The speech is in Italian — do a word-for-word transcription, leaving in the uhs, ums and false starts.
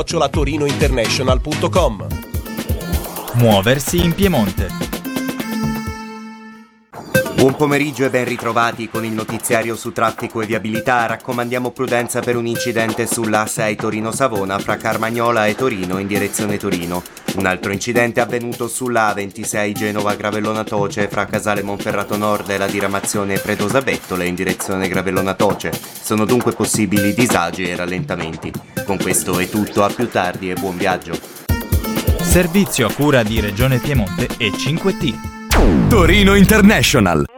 chiocciola torinointernational punto com. Muoversi in Piemonte. Buon pomeriggio e ben ritrovati con il notiziario su traffico e viabilità. Raccomandiamo prudenza per un incidente sull'A sei Torino-Savona fra Carmagnola e Torino in direzione Torino. Un altro incidente è avvenuto sulla A ventisei Genova-Gravellona Toce fra Casale Monferrato Nord e la diramazione Predosa Bettole in direzione Gravellona Toce. Sono dunque possibili disagi e rallentamenti. Con questo è tutto, a più tardi e buon viaggio. Servizio a cura di Regione Piemonte e cinque T. Torino International.